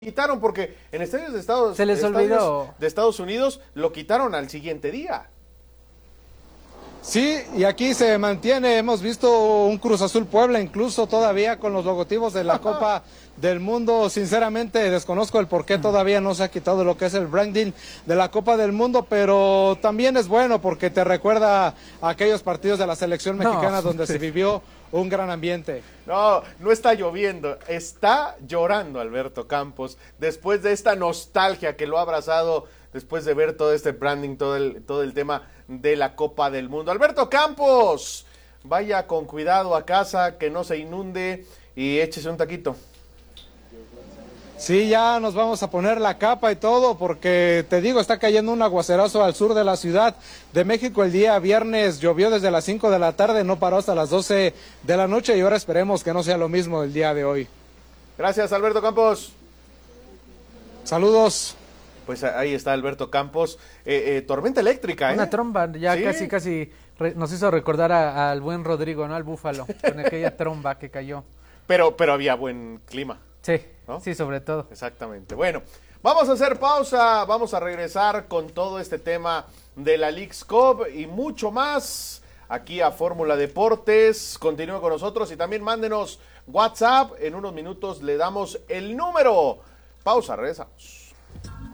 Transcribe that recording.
quitaron porque en estadios de Estados, Se les olvidó. De Estados Unidos lo quitaron al siguiente día. Sí, y aquí se mantiene, hemos visto un Cruz Azul Puebla incluso todavía con los logotipos de la Copa del Mundo. Sinceramente desconozco el por qué todavía no se ha quitado lo que es el branding de la Copa del Mundo, pero también es bueno porque te recuerda a aquellos partidos de la selección mexicana donde se vivió un gran ambiente. No, no está lloviendo, está llorando Alberto Campos después de esta nostalgia que lo ha abrazado después de ver todo este branding, todo el tema de la Copa del Mundo. Alberto Campos, vaya con cuidado a casa, que no se inunde y échese un taquito. Sí, ya nos vamos a poner la capa y todo porque te digo, está cayendo un aguacerazo al sur de la Ciudad de México. El día viernes llovió desde las 5 de la tarde, no paró hasta las 12 de la noche y ahora esperemos que no sea lo mismo el día de hoy. Gracias, Alberto Campos. Saludos. Pues ahí está Alberto Campos. Tormenta eléctrica, ¿eh? Una tromba, ya ¿Sí? casi nos hizo recordar al buen Rodrigo, ¿no? Al Búfalo, con aquella tromba que cayó. Pero había buen clima. Sí, ¿no? sí, sobre todo. Exactamente. Bueno, vamos a hacer pausa, vamos a regresar con todo este tema de la Leagues Cup y mucho más aquí a Fórmula Deportes. Continúe con nosotros y también mándenos WhatsApp. En unos minutos le damos el número. Pausa, regresamos.